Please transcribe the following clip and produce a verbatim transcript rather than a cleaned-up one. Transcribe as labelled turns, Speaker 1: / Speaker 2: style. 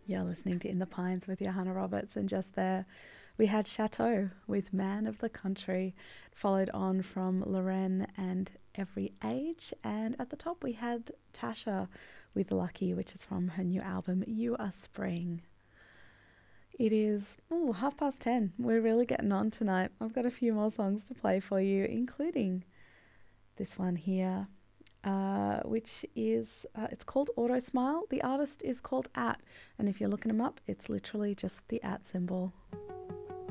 Speaker 1: You're listening to In the Pines with Johanna Roberts, and just there we had Chateau with Man of the Country, followed on from Loren and Every Age, and at the top we had Tasha with Lucky, which is from her new album You Are Spring. It is ooh, half past ten. We're really getting on tonight. I've got a few more songs to play for you, including this one here, uh, which is, uh, it's called Auto Smile. The artist is called At, and if you're looking him up, it's literally just the at symbol.